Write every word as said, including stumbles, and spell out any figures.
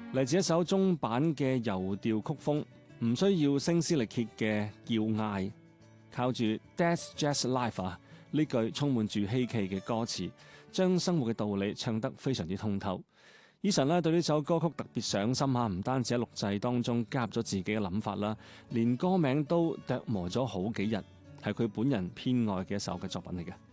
嚟自一首中版嘅游調曲風，唔需要聲嘶力竭嘅叫嗌，靠住 That's Just Life 啊呢句充滿住希冀嘅歌詞，將生活嘅道理唱得非常之通透。Eason 咧對呢首歌曲特別上心嚇，唔單止喺錄製當中加入咗自己嘅諗法啦，連歌名都琢磨咗好幾日，係佢本人偏愛嘅一首嘅作品嚟嘅。